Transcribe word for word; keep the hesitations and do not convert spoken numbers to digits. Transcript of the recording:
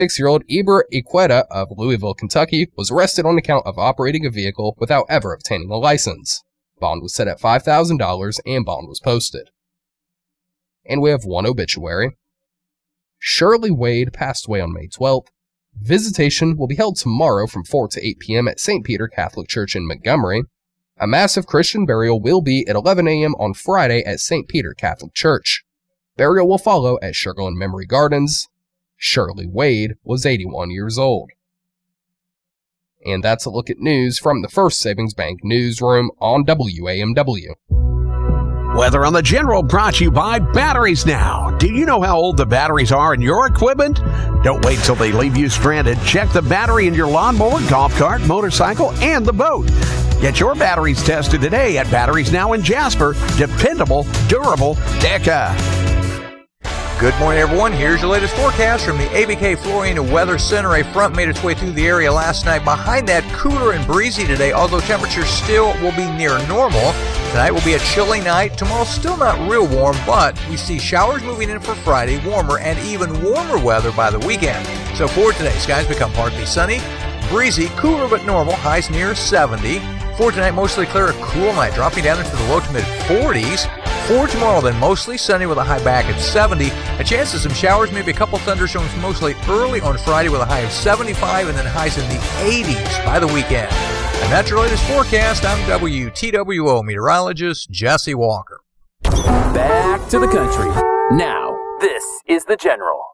twenty-six-year-old Eber Iqueta of Louisville, Kentucky, was arrested on account of operating a vehicle without ever obtaining a license. Bond was set at five thousand dollars and bond was posted. And we have one obituary. Shirley Wade passed away on May twelfth. Visitation will be held tomorrow from four to eight p.m. at Saint Peter Catholic Church in Montgomery. A massive Christian burial will be at eleven a.m. on Friday at Saint Peter Catholic Church. Burial will follow at Sugarland Memory Gardens. Shirley Wade was eighty-one years old. And that's a look at news from the First Savings Bank newsroom on W A M W. Weather on the General brought to you by Batteries Now. Do you know how old the batteries are in your equipment? Don't wait till they leave you stranded. Check the battery in your lawnmower, golf cart, motorcycle, and the boat. Get your batteries tested today at Batteries Now in Jasper. Dependable, durable, Deca. Good morning, everyone. Here's your latest forecast from the A B K Florida Weather Center. A front made its way through the area last night. Behind that, cooler and breezy today, although temperatures still will be near normal. Tonight will be a chilly night. Tomorrow still not real warm, but we see showers moving in for Friday, warmer and even warmer weather by the weekend. So for today, skies become partly sunny, breezy, cooler but normal, highs near seventy. For tonight, mostly clear, a cool night, dropping down into the low to mid forties. For tomorrow, then mostly sunny with a high back at seventy. A chance of some showers, maybe a couple thunderstorms mostly early on Friday with a high of seventy-five and then highs in the eighties by the weekend. And that's your latest forecast. I'm W T W O meteorologist Jesse Walker. Back to the country. Now, this is The General.